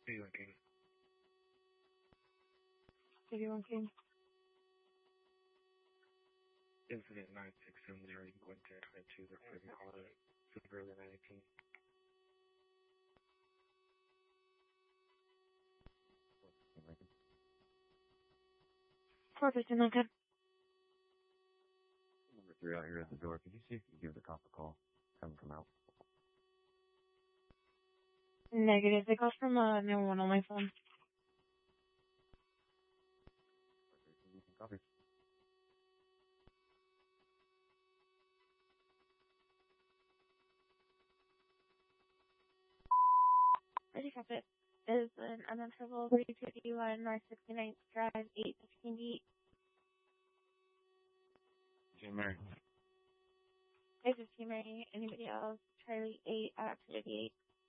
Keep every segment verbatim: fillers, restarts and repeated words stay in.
eighty-one King. eighty-one King. Incident nine six seven zero, you can go into twenty-two, they're putting on it. Super early nineteen. four fifty-nine King. Number three out here at the door. Could you see if you can give the cop a call? Have him come out. Negative. They called from uh, nine one one on my phone. Copy. Ready, copy. Is an unenterable thirty-two D one North sixty-ninth Drive, eight fifteen D. Jim Mary. eight fifteen Mary. Anybody else? Charlie eight, uh, fifty-eight.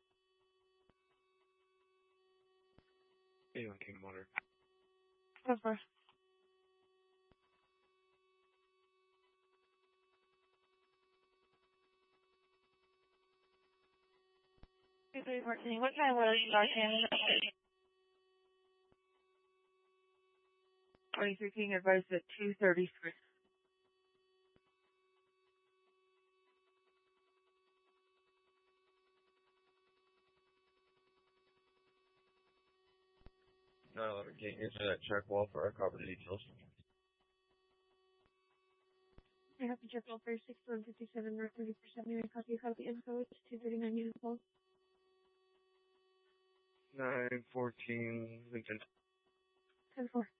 eighty-one King motor. Go for What kind of oil you got in? twenty-three King advised at two thirty-three. nine eleven King, answer that check wall for our cover details. I have to check all for six one fifty-seven North thirty percent. May I copy copy info? It's two thirty-nine uniform. nine fourteen Lincoln. ten four.